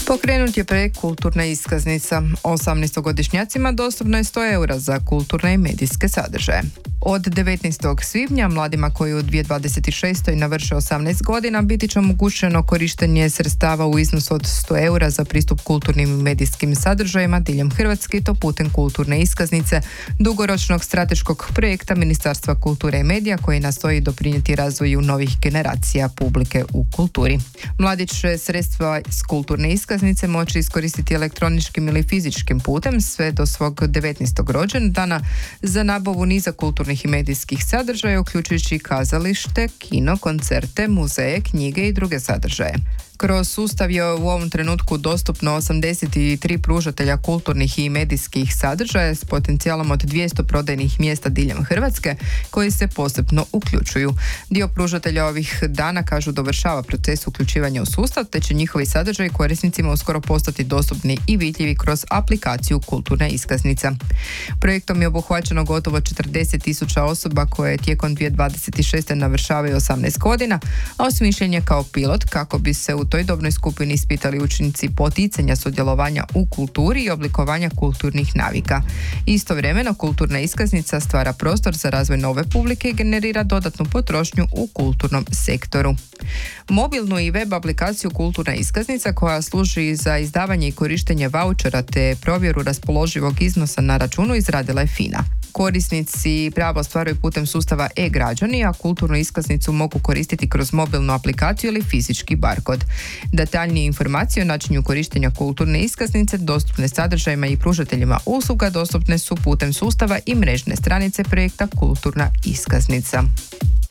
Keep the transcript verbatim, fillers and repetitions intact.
Pokrenut je projekt Kulturna iskaznica. osamnaestogodišnjacima dostupno je sto eura za kulturne i medijske sadržaje. Od devetnaestog svibnja mladima koji u dvije tisuće dvadeset šestoj navrše osamnaest godina biti će omogućeno korištenje sredstava u iznosu od sto eura za pristup kulturnim i medijskim sadržajima diljem Hrvatske i to putem kulturne iskaznice, dugoročnog strateškog projekta Ministarstva kulture i medija koji nastoji doprinijeti razvoju novih generacija publike u kulturi. Mladi će sredstva s kulturne iskaznice moći iskoristiti elektroničkim ili fizičkim putem sve do svog devetnaestog rođendana za nabavu niza kulturnih i medijskih sadržaja, uključujući kazalište, kino, koncerte, muzeje, knjige i druge sadržaje. Kroz sustav je u ovom trenutku dostupno osamdeset tri pružatelja kulturnih i medijskih sadržaja s potencijalom od dvjesto prodajnih mjesta diljem Hrvatske koji se posebno uključuju. Dio pružatelja ovih dana, kažu, dovršava proces uključivanja u sustav, te će njihovi sadržaji korisnicima uskoro postati dostupni i vidljivi kroz aplikaciju Kulturna iskaznica. Projektom je obuhvaćeno gotovo četrdeset tisuća osoba koje tijekom dvije tisuće dvadeset šeste navršavaju osamnaest godina, a osmišljen je kao pilot kako bi se u toj dobnoj skupini ispitali učinci poticanja sudjelovanja u kulturi i oblikovanja kulturnih navika. Istovremeno, kulturna iskaznica stvara prostor za razvoj nove publike i generira dodatnu potrošnju u kulturnom sektoru. Mobilnu i web aplikaciju Kulturna iskaznica, koja služi za izdavanje i korištenje vaučera te provjeru raspoloživog iznosa na računu, izradila je FINA. Korisnici pravo ostvaruju putem sustava e-građani, a kulturnu iskaznicu mogu koristiti kroz mobilnu aplikaciju ili fizički barkod. Detaljnije informacije o načinu korištenja kulturne iskaznice dostupne sadržajima i pružateljima usluga dostupne su putem sustava i mrežne stranice projekta Kulturna iskaznica.